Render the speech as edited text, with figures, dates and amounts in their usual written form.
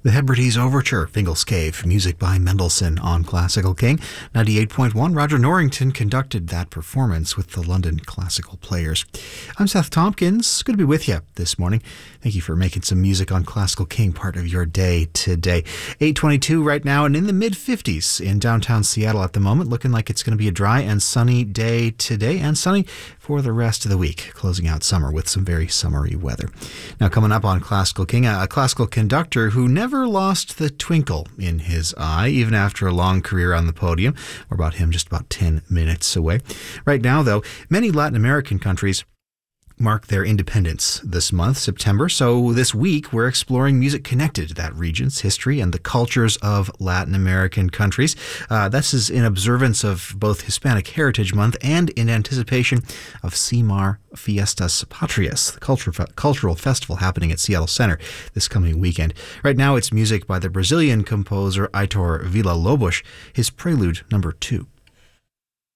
The Hebrides Overture, Fingal's Cave, music by Mendelssohn on Classical King. 98.1, Roger Norrington conducted that performance with the London Classical Players. I'm Seth Tompkins. Good to be with you this morning. Thank you for making some music on Classical King part of your day today. 8:22 right now and in the mid-50s in downtown Seattle at the moment. Looking like it's going to be a dry and sunny day today and sunny for the rest of the week, closing out summer with some very summery weather. Now coming up on Classical King, a classical conductor who never lost the twinkle in his eye, even after a long career on the podium. More about him just about 10 minutes away. Right now, though, many Latin American countries mark their independence this month, September. So this week, we're exploring music connected to that region's history and the cultures of Latin American countries. This is in observance of both Hispanic Heritage Month and in anticipation of CIMAR Fiestas Patrias, the cultural festival happening at Seattle Center this coming weekend. Right now, it's music by the Brazilian composer Heitor Villa-Lobos, his Prelude No. 2.